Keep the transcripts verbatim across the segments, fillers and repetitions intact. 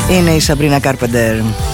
Είναι η Σαμπρίνα Κάρπεντερ.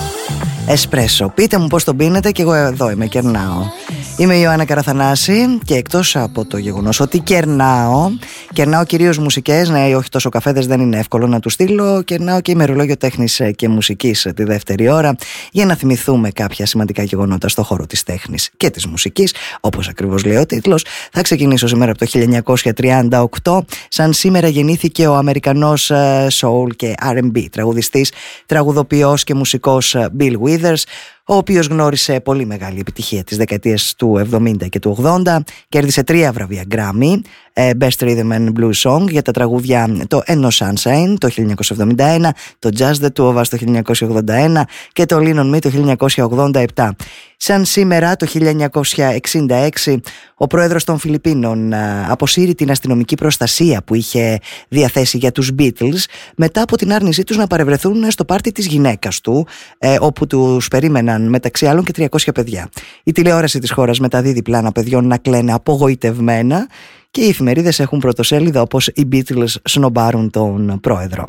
Εσπρέσο. Πείτε μου πώς τον πίνετε και εγώ εδώ είμαι, κερνάω. Είμαι η Ιωάννα Καραθανάση και εκτός από το γεγονός ότι κερνάω, κερνάω κυρίως μουσικές, ναι, όχι τόσο καφέδες, δεν είναι εύκολο να του στείλω. Κερνάω και ημερολόγιο τέχνης και μουσικής τη δεύτερη ώρα για να θυμηθούμε κάποια σημαντικά γεγονότα στο χώρο της τέχνης και της μουσικής, όπως ακριβώς λέει ο τίτλος. Θα ξεκινήσω σήμερα από το χίλια εννιακόσια τριάντα οκτώ. Σαν σήμερα γεννήθηκε ο Αμερικανός soul και αρ εν μπι τραγουδιστής, τραγουδοποιός και μουσικός Bill Withers, ο οποίος γνώρισε πολύ μεγάλη επιτυχία τις δεκαετίες του εβδομήντα και του ογδόντα. Κέρδισε τρία βραβεία Grammy, Best Rhythm and Blues Song για τα τραγούδια το Ain't No Sunshine το χίλια εννιακόσια εβδομήντα ένα, το Just the Two of Us το χίλια εννιακόσια ογδόντα ένα και το Lean on Me το χίλια εννιακόσια ογδόντα επτά. Σαν σήμερα το χίλια εννιακόσια εξήντα έξι ο πρόεδρος των Φιλιππίνων αποσύρει την αστυνομική προστασία που είχε διαθέσει για τους Beatles μετά από την άρνησή τους να παρευρεθούν στο πάρτι της γυναίκας του, ε, όπου τους περίμεναν μεταξύ άλλων και τριακόσια παιδιά. Η τηλεόραση της χώρας μεταδίδει πλάνα παιδιών να κλαίνε απογοητευμένα και οι εφημερίδες έχουν πρωτοσέλιδα όπως οι Beatles σνομπάρουν τον πρόεδρο.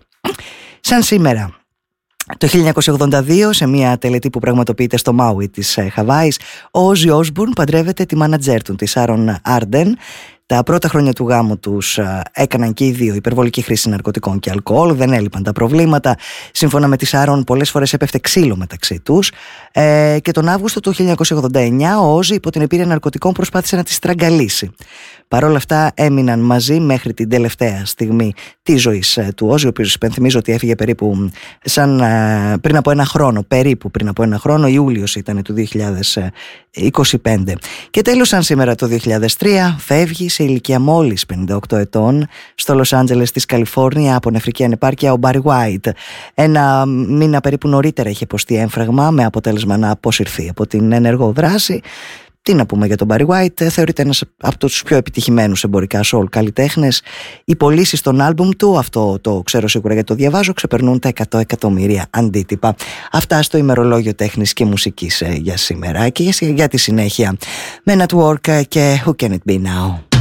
Σαν σήμερα το χίλια εννιακόσια ογδόντα δύο, σε μια τελετή που πραγματοποιείται στο Μάουι της Χαβάης, ο Όζι Όσμπουρν παντρεύεται τη μάνατζέρ του, τη Σάρον Άρντεν. Τα πρώτα χρόνια του γάμου τους έκαναν και οι δύο υπερβολική χρήση ναρκωτικών και αλκοόλ, δεν έλειπαν τα προβλήματα. Σύμφωνα με τη Σάρον, πολλές φορές έπεφτε ξύλο μεταξύ τους. Ε, και τον Αύγουστο του χίλια εννιακόσια ογδόντα εννιά, ο Όζι υπό την επίρρεια ναρκωτικών προσπάθησε να τη στραγγαλίσει. Παρ' όλα αυτά έμειναν μαζί μέχρι την τελευταία στιγμή της ζωής του Όζι, ο οποίος υπενθυμίζω ότι έφυγε περίπου σαν πριν από ένα χρόνο, περίπου πριν από ένα χρόνο, Ιούλιος ήταν του δύο χιλιάδες είκοσι πέντε. Και τέλος, σαν σήμερα το δύο χιλιάδες τρία, φεύγει σε ηλικία μόλις πενήντα οκτώ ετών στο Λος Άντζελες της Καλιφόρνια από νεφρική ανεπάρκεια ο Μπάρι Γουάιτ. Ένα μήνα περίπου νωρίτερα είχε υποστεί έμφραγμα με αποτέλεσμα να αποσυρθεί από την ενεργό δράση. Τι να πούμε για τον Μπάρι Γουάιτ, θεωρείται ένας από τους πιο επιτυχημένους εμπορικά soul καλλιτέχνες. Οι πωλήσεις των άλμπουμ του, αυτό το ξέρω σίγουρα γιατί το διαβάζω, ξεπερνούν τα εκατό εκατομμύρια αντίτυπα. Αυτά στο ημερολόγιο τέχνης και μουσικής για σήμερα και για τη συνέχεια. Men at Work και Who Can It Be Now.